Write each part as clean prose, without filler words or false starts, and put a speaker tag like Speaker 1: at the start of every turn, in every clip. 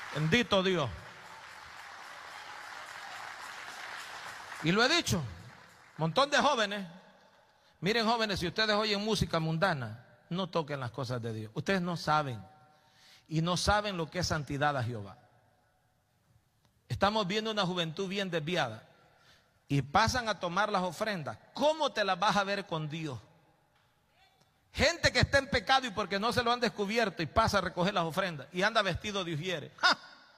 Speaker 1: Bendito Dios. Y lo he dicho, montón de jóvenes. Miren, jóvenes, si ustedes oyen música mundana, no toquen las cosas de Dios. Ustedes no saben. Y no saben lo que es santidad a Jehová. Estamos viendo una juventud bien desviada. Y pasan a tomar las ofrendas. ¿Cómo te las vas a ver con Dios? Gente que está en pecado y porque no se lo han descubierto y pasa a recoger las ofrendas y anda vestido de ujiere. ¡Ja!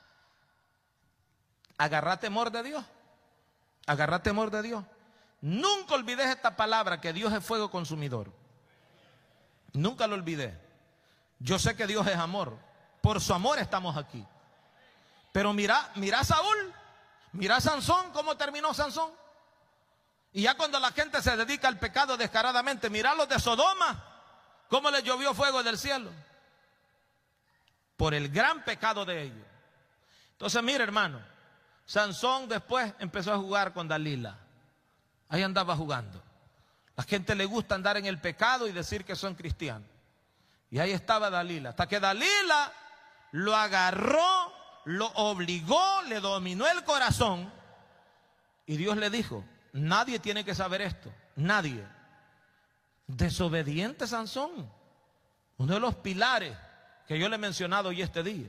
Speaker 1: Agarra temor de Dios. Agarra temor de Dios. Nunca olvides esta palabra, que Dios es fuego consumidor. Nunca lo olvidé. Yo sé que Dios es amor. Por su amor estamos aquí. Pero mira a Saúl. Mira a Sansón, cómo terminó Sansón. Y ya cuando la gente se dedica al pecado descaradamente, mira a los de Sodoma, cómo les llovió fuego del cielo. Por el gran pecado de ellos. Entonces mira, hermano, Sansón después empezó a jugar con Dalila. Ahí andaba jugando. La gente le gusta andar en el pecado y decir que son cristianos. Y ahí estaba Dalila. Hasta que Dalila lo agarró, lo obligó, le dominó el corazón. Y Dios le dijo: nadie tiene que saber esto. Nadie. Desobediente Sansón. Uno de los pilares que yo le he mencionado hoy este día.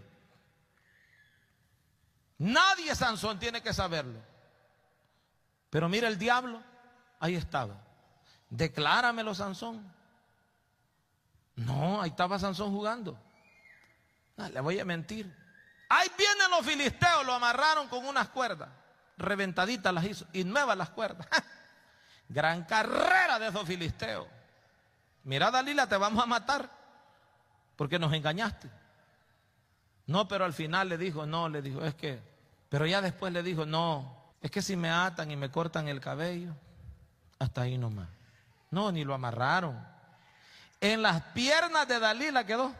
Speaker 1: Nadie, Sansón, tiene que saberlo. Pero mira el diablo. Ahí estaba. Decláramelo, Sansón. No, ahí estaba Sansón jugando. Le voy a mentir. Ahí vienen los filisteos, lo amarraron con unas cuerdas. Reventaditas las hizo y nuevas las cuerdas. Gran carrera de esos filisteos. Mira, Dalila, te vamos a matar porque nos engañaste. No, pero al final le dijo, no, le dijo, es que, pero ya después le dijo, no, es que si me atan y me cortan el cabello, hasta ahí nomás. No, ni lo amarraron. En las piernas de Dalila quedó.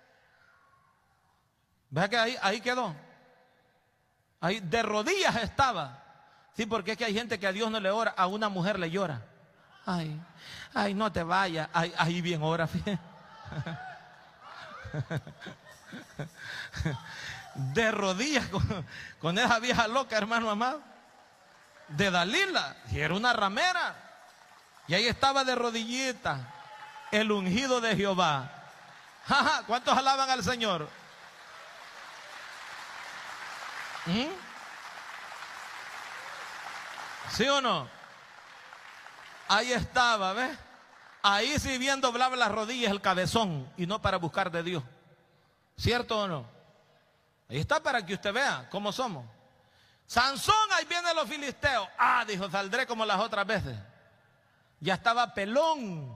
Speaker 1: ¿Vea que ahí quedó? Ahí de rodillas estaba. Sí, porque es que hay gente que a Dios no le ora, a una mujer le llora. Ay, no te vayas. Ahí bien ora, fíjate. De rodillas con esa vieja loca, hermano amado, de Dalila. Y era una ramera. Y ahí estaba de rodillita el ungido de Jehová. ¿Cuántos alaban al Señor? ¿Sí o no? Ahí estaba, ¿ves? Ahí sí bien doblaba las rodillas el cabezón, y no para buscar de Dios. ¿Cierto o no? Ahí está para que usted vea cómo somos. Sansón, ahí vienen los filisteos. Dijo, saldré como las otras veces. Ya estaba pelón.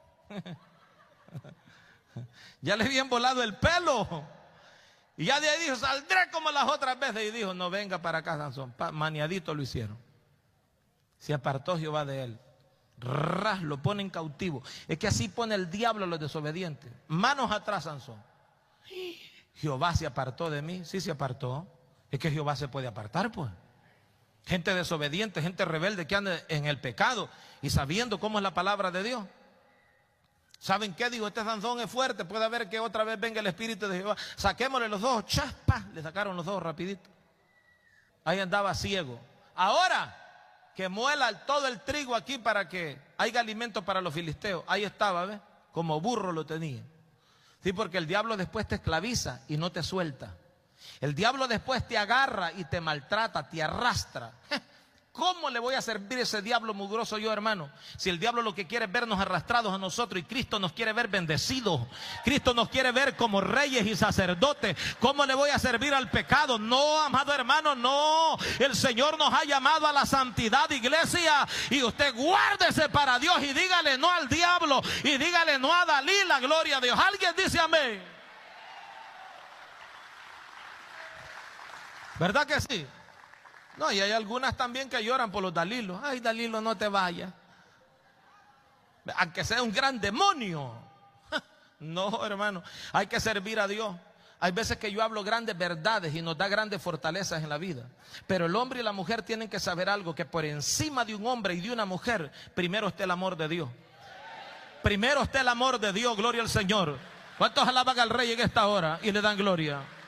Speaker 1: Ya le habían volado el pelo. Y ya de ahí dijo, saldré como las otras veces. Y dijo, no venga para acá, Sansón. Maniadito lo hicieron. Se apartó Jehová de él. Lo pone en cautivo. Es que así pone el diablo a los desobedientes. Manos atrás, Sansón. Jehová se apartó de mí. Sí se apartó. Es que Jehová se puede apartar, pues. Gente desobediente, gente rebelde que anda en el pecado y sabiendo cómo es la palabra de Dios. ¿Saben qué? Digo, este Sansón es fuerte. Puede haber que otra vez venga el Espíritu de Jehová. Saquémosle los ojos. ¡Chaspa! Le sacaron los ojos rapidito. Ahí andaba ciego. Ahora que muela todo el trigo aquí para que haya alimento para los filisteos. Ahí estaba, ¿ves? Como burro lo tenía. Sí, porque el diablo después te esclaviza y no te suelta. El diablo después te agarra y te maltrata, te arrastra. ¿Cómo le voy a servir a ese diablo mugroso yo, hermano? Si el diablo lo que quiere es vernos arrastrados a nosotros y Cristo nos quiere ver bendecidos. Cristo nos quiere ver como reyes y sacerdotes. ¿Cómo le voy a servir al pecado? No, amado hermano, no. El Señor nos ha llamado a la santidad, iglesia. Y usted guárdese para Dios y dígale no al diablo. Y dígale no a Dalila, gloria a Dios. ¿Alguien dice amén? ¿Verdad que sí? No, y hay algunas también que lloran por los Dalilos. Ay, Dalilo, no te vayas. Aunque sea un gran demonio. No, hermano, hay que servir a Dios. Hay veces que yo hablo grandes verdades y nos da grandes fortalezas en la vida. Pero el hombre y la mujer tienen que saber algo, que por encima de un hombre y de una mujer, primero está el amor de Dios. Primero está el amor de Dios, gloria al Señor. ¿Cuántos alaban al Rey en esta hora y le dan gloria?